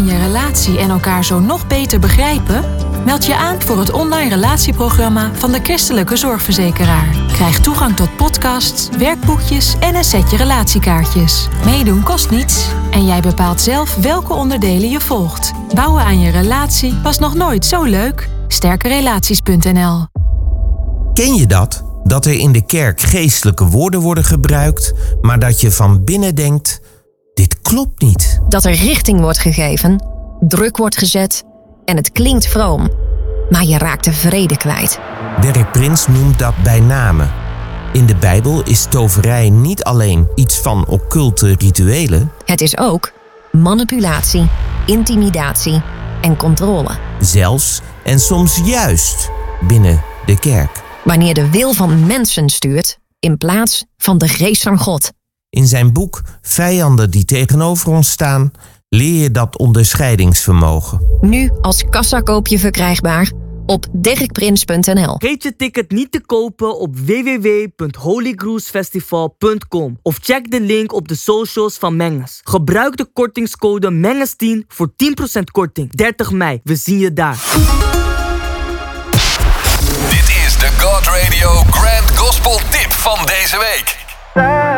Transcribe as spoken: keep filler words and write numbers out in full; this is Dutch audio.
je relatie en elkaar zo nog beter begrijpen? Meld je aan voor het online relatieprogramma van de Christelijke Zorgverzekeraar. Krijg toegang tot podcasts, werkboekjes en een setje relatiekaartjes. Meedoen kost niets en jij bepaalt zelf welke onderdelen je volgt. Bouwen aan je relatie was nog nooit zo leuk. sterkerelaties punt n l. Ken je dat? Dat er in de kerk geestelijke woorden worden gebruikt, maar dat je van binnen denkt, dit klopt niet. Dat er richting wordt gegeven, druk wordt gezet en het klinkt vroom, maar je raakt de vrede kwijt. Derek Prins noemt dat bij namen. In de Bijbel is toverij niet alleen iets van occulte rituelen. Het is ook manipulatie, intimidatie en controle. Zelfs en soms juist binnen de kerk. Wanneer de wil van mensen stuurt in plaats van de geest van God. In zijn boek Vijanden die tegenover ons staan, leer je dat onderscheidingsvermogen. Nu als kassakoopje verkrijgbaar op derek prins punt n l. Vergeet je ticket niet te kopen op w w w punt holy cruise festival punt com of check de link op de socials van Menges. Gebruik de kortingscode Menges tien voor tien procent korting. dertig mei, we zien je daar. Dit is de God Radio Grand Gospel Tip van deze week.